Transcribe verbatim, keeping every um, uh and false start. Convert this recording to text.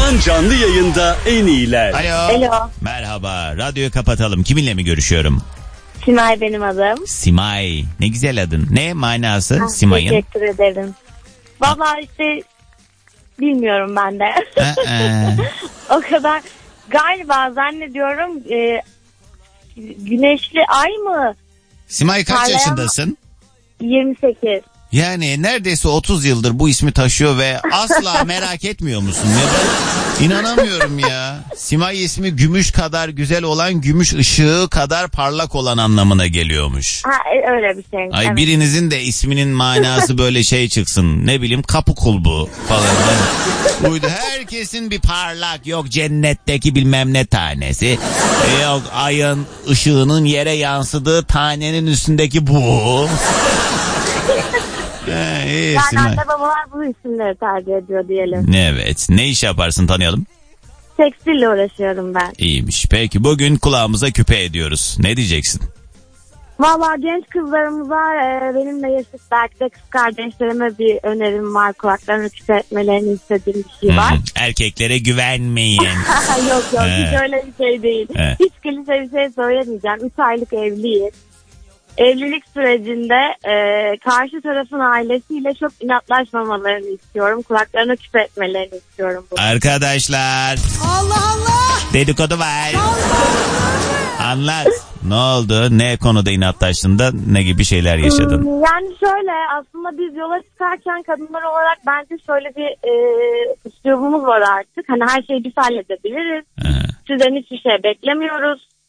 an canlı yayında en iyiler. Alo. Alo. Merhaba. Radyoyu kapatalım. Kiminle mi görüşüyorum? Simay benim adım. Simay. Ne güzel adın. Ne manası Ah, Simay'ın? Teşekkür ederim. Vallahi işte bilmiyorum ben de. O kadar galiba zannediyorum e, güneşli ay mı? Simay kaç Parlayan- yaşındasın? yirmi sekiz. Yani neredeyse otuz yıldır bu ismi taşıyor ve asla merak etmiyor musun? Neden? İnanamıyorum ya. Simay ismi gümüş kadar güzel olan, gümüş ışığı kadar parlak olan anlamına geliyormuş. Ha, e, öyle bir şey. Ay evet. birinizin de isminin manası böyle şey çıksın. Ne bileyim kapı kulbu falan. Yani uydu. Herkesin bir parlak, yok cennetteki bilmem ne tanesi. E, yok ayın ışığının yere yansıdığı tanenin üstündeki bu. He, iyi, Yani Simay. anne babalar bu isimleri tercih ediyor diyelim. Evet. Ne iş yaparsın, tanıyalım? Tekstille uğraşıyorum ben. İyiymiş. Peki bugün kulağımıza küpe ediyoruz. Ne diyeceksin? Valla genç kızlarımıza e, benimle yaşıt belki de kız kardeşlerime bir önerim var. Kulaklarını küpe etmelerini istediğim bir şey var. Hmm, erkeklere güvenmeyin. yok yok Ee. hiç öyle bir şey değil. Ee. Hiç klişe bir şey söylemeyeceğim. üç aylık evliyiz. Evlilik sürecinde e, karşı tarafın ailesiyle çok inatlaşmamalarını istiyorum. Kulaklarını küpe etmelerini istiyorum. Bunu. Arkadaşlar. Allah Allah. Dedikodu var. Anlat. Ne oldu? Ne konuda inatlaştın da ne gibi şeyler yaşadın? Hmm, Yani şöyle aslında biz yola çıkarken kadınlar olarak bence şöyle bir e, üslubumuz var artık. Hani her şeyi biz halledebiliriz. Aha. Sizden hiçbir şey beklemiyoruz.